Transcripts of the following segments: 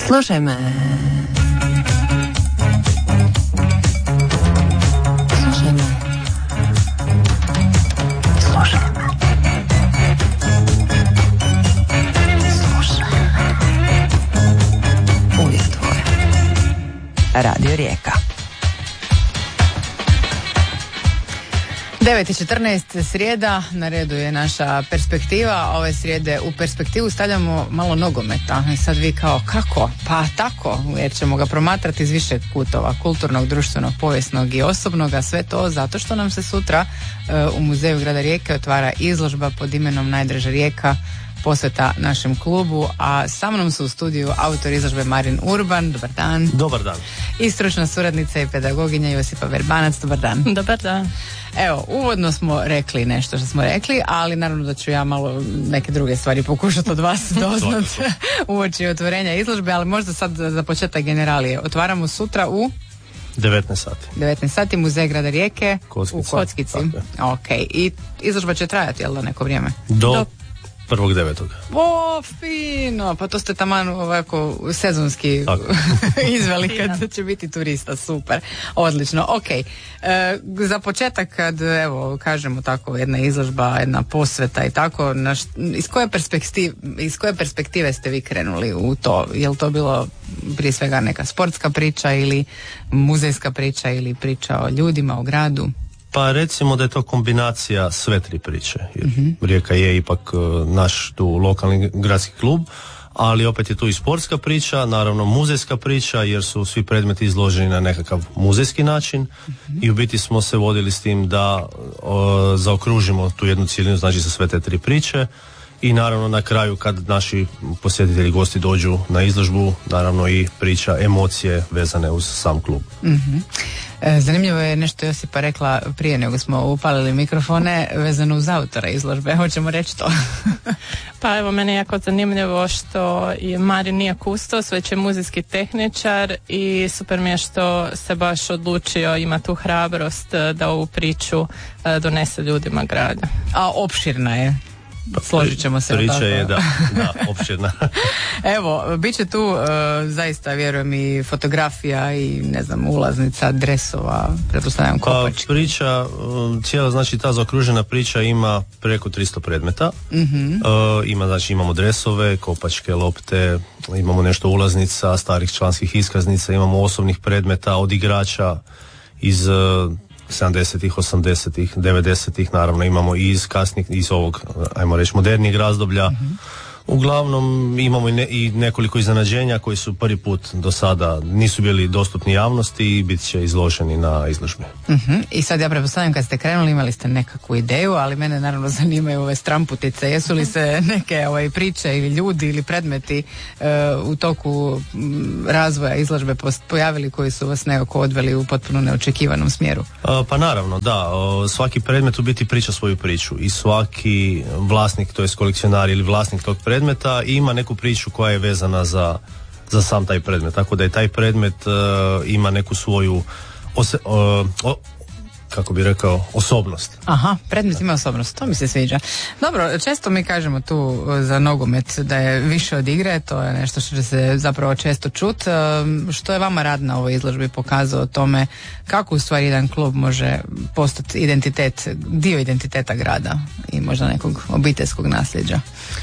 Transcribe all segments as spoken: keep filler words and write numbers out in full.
Slušaj me. Slušaj me. Slušaj me. Slušaj me. Uvijek tvoje. Radio Rijeka. devet i četrnaest srijeda, na redu je naša perspektiva. Ove srijede u perspektivu stavljamo malo nogometa. I sad vi kao, kako? Pa tako, jer ćemo ga promatrati iz više kutova, kulturnog, društvenog, povijesnog i osobnog, a sve to zato što nam se sutra uh, u Muzeju grada Rijeke otvara izložba pod imenom Najdraža Rijeka, posveta našem klubu, a sa mnom su u studiju autor izložbe Marin Urban. Dobar dan. Dobar dan. I stručna suradnica i pedagoginja Josipa Verbanac. Dobar dan. Dobar dan. Evo, uvodno smo rekli nešto što smo rekli, ali naravno da ću ja malo neke druge stvari pokušati od vas doznat uoči otvorenja izložbe, ali možda sad za početak generalije. Otvaramo sutra u devetnaest sati. devetnaest sati, Muzej grada Rijeke Kockici. U Kockici. Ok, i izložba će trajati, jel da, neko vrijeme? Do, Do... prvog devetog. O, fino, pa to ste taman ovako sezonski izveli kad će biti turista, super, odlično, ok. E, za početak kad, evo, kažemo tako, jedna izložba, jedna posveta i tako, naš, iz, koje perspektive, iz koje perspektive ste vi krenuli u to? Je li to bilo prije svega neka sportska priča ili muzejska priča ili priča o ljudima, o gradu? Pa recimo da je to kombinacija sve tri priče. Jer mm-hmm. Rijeka je ipak naš tu lokalni gradski klub, ali opet je tu i sportska priča, naravno muzejska priča, jer su svi predmeti izloženi na nekakav muzejski način mm-hmm. i u biti smo se vodili s tim da o, zaokružimo tu jednu cjelinu, znači za sve te tri priče. I naravno na kraju kad naši posjetitelji, gosti dođu na izložbu, naravno i priča, emocije vezane uz sam klub. Mm-hmm. E, zanimljivo je nešto Josipa rekla prije nego smo upalili mikrofone vezano uz autora izložbe. Hoćemo reći to? Pa evo, meni je jako zanimljivo što je Marin nije kustos, već je muzejski tehničar i super mi je što se baš odlučio, ima tu hrabrost da ovu priču donese ljudima grada. A opširna je. Složit ćemo se. Priča je, da, da, opširna. Evo, bit će tu uh, zaista, vjerujem, i fotografija i, ne znam, ulaznica, dresova, pretpostavljam kopački. Pa priča, cijela, znači ta zaokružena priča ima preko tristo predmeta. Mm-hmm. Uh, ima, znači, imamo dresove, kopačke, lopte, imamo nešto ulaznica, starih članskih iskaznica, imamo osobnih predmeta od igrača iz uh, sedamdesetih, osamdesetih, devedesetih, naravno imamo i iz kasnih, iz ovog, ajmo reći, modernijeg razdoblja. Mm-hmm. Uglavnom imamo i, ne, i nekoliko iznenađenja koji su prvi put do sada nisu bili dostupni javnosti i bit će izloženi na izložbi. Mm-hmm. I sad ja pretpostavljam, kad ste krenuli imali ste nekakvu ideju, ali mene naravno zanimaju ove stramputice. Jesu li se neke ovaj, priče ili ljudi ili predmeti uh, u toku m, razvoja izložbe pojavili koji su vas nekako odveli u potpuno neočekivanom smjeru? Uh, pa naravno, da. Uh, svaki predmet u biti priča svoju priču i svaki vlasnik, to jest kolekcionar ili vlasnik tog predmeta predmeta ima neku priču koja je vezana za, za sam taj predmet, tako da je taj predmet uh, ima neku svoju ose, uh, o, kako bi rekao, osobnost. Aha, predmet ima osobnost, to mi se sviđa. Dobro, često mi kažemo tu za nogomet da je više od igre, to je nešto što će se zapravo često čut. Što je vama rad na ovoj izložbi pokazao o tome kako u stvari jedan klub može postati identitet, dio identiteta grada i možda nekog obiteljskog nasljeđa?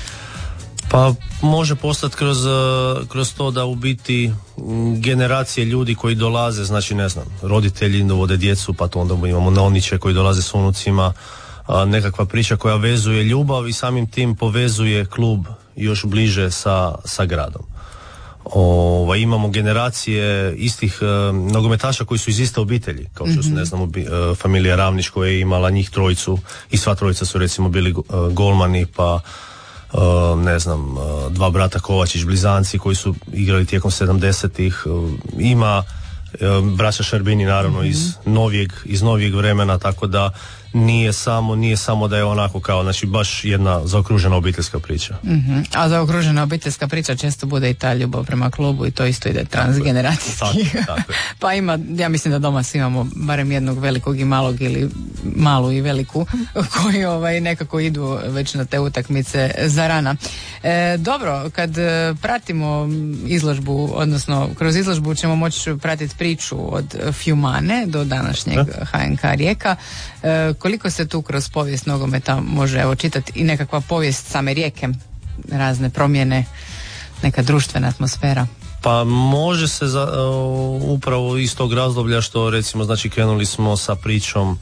Pa može postati kroz, kroz to da u biti generacije ljudi koji dolaze, znači ne znam, roditelji dovode djecu, pa to onda imamo noniće koji dolaze s unucima, nekakva priča koja vezuje ljubav i samim tim povezuje klub još bliže sa, sa gradom. Ova, imamo generacije istih uh, nogometaša koji su iz iste obitelji, kao što su, ne znam, obi, uh, familija Ravnić koja je imala njih trojicu i sva trojica su recimo bili uh, golmani, pa Uh, ne znam, uh, dva brata Kovačić, blizanci koji su igrali tijekom sedamdesetih, uh, ima uh, braća Šarbini naravno mm-hmm. iz novijeg, iz novijeg vremena, tako da nije samo, nije samo da je onako kao, znači baš jedna zaokružena obiteljska priča. Mm-hmm. A zaokružena obiteljska priča često bude i ta ljubav prema klubu i to isto ide transgeneracijski. Tako, tako. Pa ima, ja mislim da doma svi imamo barem jednog velikog i malog ili malu i veliku koji ovaj, nekako idu već na te utakmice za rana. E, dobro, kad pratimo izložbu, odnosno kroz izložbu ćemo moći pratiti priču od Fjumane do današnjeg H N K Rijeka. E, koliko se tu kroz povijest nogometa može evo čitati i nekakva povijest same Rijeke, razne promjene, neka društvena atmosfera? Pa može se za, uh, upravo iz tog razdoblja što recimo znači krenuli smo sa pričom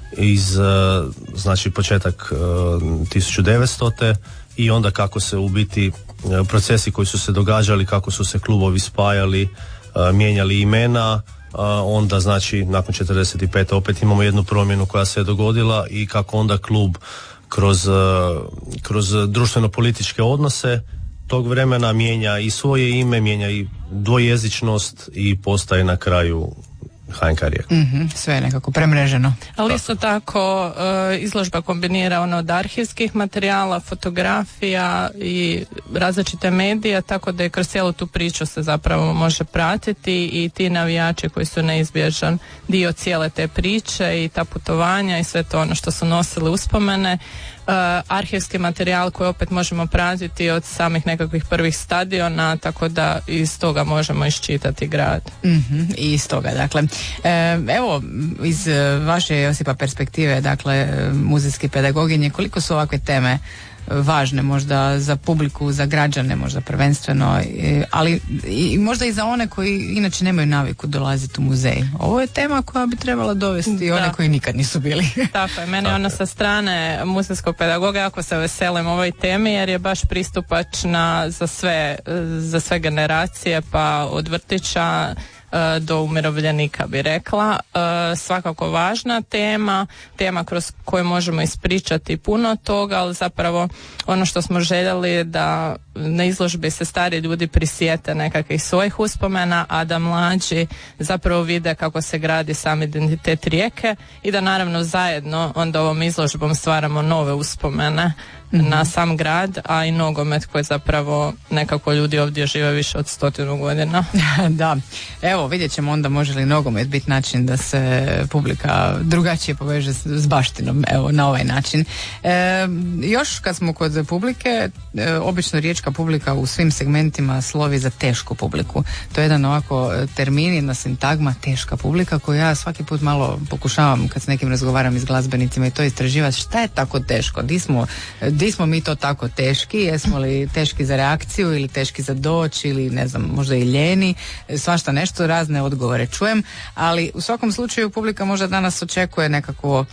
iz uh, znači početak uh, tisuću devetstote i onda kako se u biti uh, procesi koji su se događali, kako su se klubovi spajali, uh, mijenjali imena, uh, onda znači nakon četrdeset pete opet imamo jednu promjenu koja se je dogodila i kako onda klub kroz, uh, kroz društveno-političke odnose tog vremena mijenja i svoje ime, mijenja i dvojezičnost i postaje na kraju H N K Rijeka. Mm-hmm, sve je nekako premreženo. Ali isto tako uh, izložba kombinira ono od arhivskih materijala, fotografija i različite medije, tako da je kroz cijelu tu priču se zapravo može pratiti i ti navijači koji su neizbježan dio cijele te priče i ta putovanja i sve to ono što su nosili uspomene. Uh, arhivski materijal koji opet možemo pratiti od samih nekakvih prvih stadiona, tako da iz toga možemo iščitati grad. Mm-hmm, i iz toga, dakle. E, evo, iz vaše Josipa perspektive, dakle, muzejske pedagoginje, koliko su ovakve teme važne možda za publiku, za građane možda prvenstveno, ali i možda i za one koji inače nemaju naviku dolaziti u muzej. Ovo je tema koja bi trebala dovesti da. One koji nikad nisu bili. Tako je, meni ono sa strane muzejskog pedagoga jako se veselim ovoj temi jer je baš pristupačna za sve, za sve generacije, pa od vrtića do umirovljenika bi rekla. E, svakako važna tema, tema kroz koju možemo ispričati puno toga, ali zapravo ono što smo željeli da na izložbi se stari ljudi prisjete nekakvih svojih uspomena, a da mlađi zapravo vide kako se gradi sam identitet Rijeke i da naravno zajedno onda ovom izložbom stvaramo nove uspomene mm-hmm. na sam grad, a i nogomet koji zapravo nekako ljudi ovdje žive više od stotinu godina. Da, evo vidjet ćemo onda može li nogomet biti način da se publika drugačije poveže s baštinom, evo na ovaj način. E, još kad smo kod publike, e, obično riječka publika u svim segmentima slovi za tešku publiku. To je jedan ovako termin, jedna sintagma, teška publika, koju ja svaki put malo pokušavam kad s nekim razgovaram i s glazbenicima i to istraživati šta je tako teško, di smo, di smo mi to tako teški, jesmo li teški za reakciju ili teški za doći ili ne znam, možda i ljeni, svašta nešto, razne odgovore čujem, ali u svakom slučaju publika možda danas očekuje nekako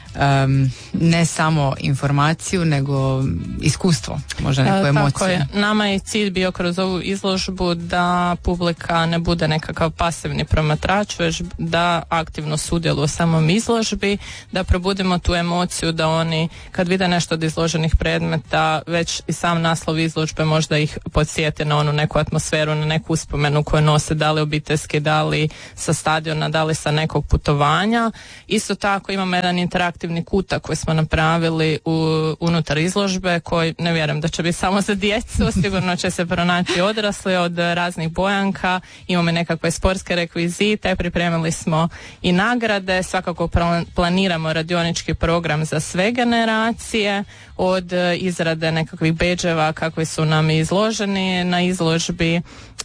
Um, ne samo informaciju nego iskustvo, možda neku emociju. Tako je. Nama je cilj bio kroz ovu izložbu da publika ne bude nekakav pasivni promatrač, već da aktivno sudjeluje u samom izložbi, da probudimo tu emociju da oni kad vide nešto od izloženih predmeta, već i sam naslov izložbe možda ih podsjeti na onu neku atmosferu, na neku uspomenu koju nose, da li obiteljski, da li sa stadiona, da li sa nekog putovanja. Isto tako imamo jedan interaktivni kutak koji smo napravili u, unutar izložbe koji ne vjerujem da će biti samo za djecu, sigurno će se pronaći odrasli od raznih bojanka, imamo nekakve sportske rekvizite, pripremili smo i nagrade, svakako planiramo radionički program za sve generacije, od izrade nekakvih bedževa kakvi su nam izloženi na izložbi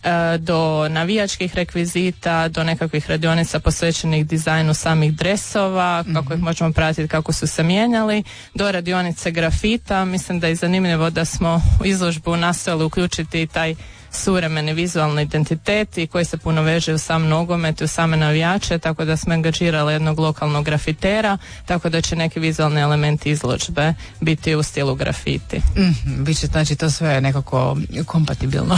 do navijačkih rekvizita, do nekakvih radionica posvećenih dizajnu samih dresova, kako mm-hmm. ih možemo pratiti kako su se mijenjali, do radionice grafita. Mislim da je zanimljivo da smo u izložbu nastojali uključiti taj suvremeni vizualni identitet i koji se puno veže u sam nogomet i u same navijače, tako da smo angažirali jednog lokalnog grafitera, tako da će neki vizualni elementi izložbe biti u stilu grafiti. Mm, biće znači to sve nekako kompatibilno.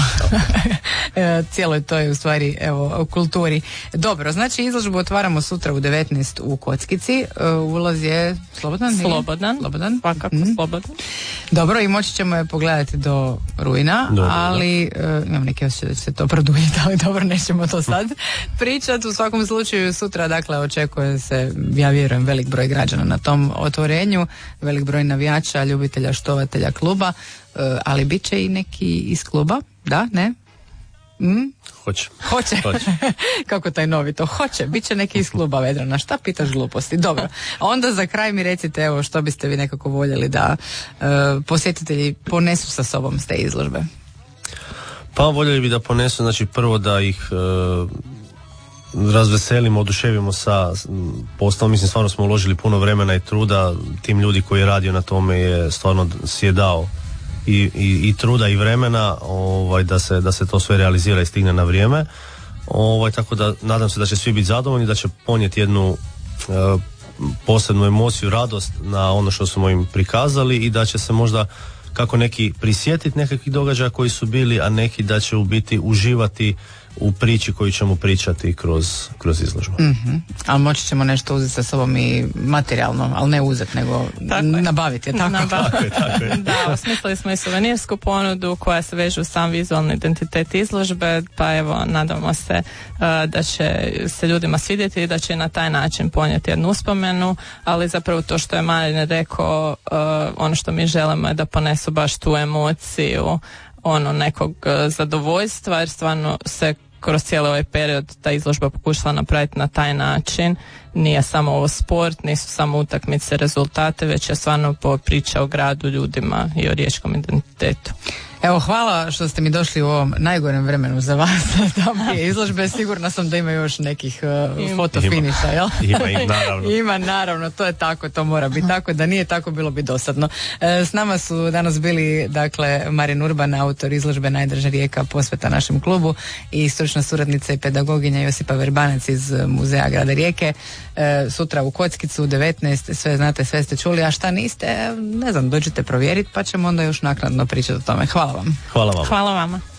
Cijelo to je u stvari evo, u kulturi. Dobro, znači izložbu otvaramo sutra u devetnaest u Kockici. Ulaz je slobodan? Slobodan. Slobodan. Pa kako mm. slobodan. Dobro, i moći ćemo je pogledati do rujna, Dobro, ali da. imam neke osjećaj da će se to produljiti, ali dobro, nećemo to sad pričati. U svakom slučaju sutra, dakle, očekuje se, ja vjerujem, velik broj građana na tom otvorenju, velik broj navijača, ljubitelja, štovatelja kluba, ali bit će i neki iz kluba, da, ne? Mm? Hoće. Hoće. Hoće. Kako taj novi to? Hoće. Biće neki iz kluba Vedrana. Šta pitaš gluposti? Dobro. A onda za kraj mi recite, evo, što biste vi nekako voljeli da uh, posjetitelji ponesu sa sobom s te izložbe? Pa voljeli bi da ponesu, znači prvo da ih uh, razveselimo, oduševimo sa postavom. Mislim, stvarno smo uložili puno vremena i truda. Tim ljudi koji je radio na tome je stvarno si je dao I, i, i truda i vremena ovaj, da, se, da se to sve realizira i stigne na vrijeme, ovaj, tako da nadam se da će svi biti zadovoljni, da će ponijeti jednu e, posebnu emociju, radost na ono što smo im prikazali i da će se možda kako neki prisjetiti nekakvih događaja koji su bili, a neki da će u biti uživati u priči koju ćemo pričati kroz, kroz izložbu. Mm-hmm. Ali moći ćemo nešto uzeti sa sobom i materijalno, ali ne uzeti, nego nabaviti, je tako? Nabaviti. Tako je, tako je. Da, osmislili smo i suvenirsku ponudu koja se veže u sam vizualni identitet izložbe, pa evo, nadamo se uh, da će se ljudima svidjeti i da će na taj način ponijeti jednu uspomenu, ali zapravo to što je Marin rekao, uh, ono što mi želimo je da ponesu baš tu emociju, ono nekog uh, zadovoljstva, jer stvarno se kroz cijeli ovaj period ta izložba pokušala napraviti na taj način. Nije samo ovo sport, nisu samo utakmice, rezultate, već je stvarno priča o gradu, ljudima i o riječkom identitetu. Evo, hvala što ste mi došli u ovom najgorem vremenu za vas da prije izložbe. Sigurna sam da ima još nekih uh, fotofiniša, jel? Ima, ima, naravno. Ima, naravno, to je tako, to mora biti tako, da nije tako bilo bi dosadno. E, s nama su danas bili, dakle, Marin Urban, autor izložbe Najdraža rijeka, posveta našem klubu, i stručna suradnica i pedagoginja Josipa Verbanec iz Muzeja grada Rijeke. E, sutra u Kockicu u devetnaest, sve znate, sve ste čuli, a šta niste, ne znam, dođite provjeriti, pa ćemo onda još naknadno pričati o tome. Hvala vam. Hvala vam. Hvala vama.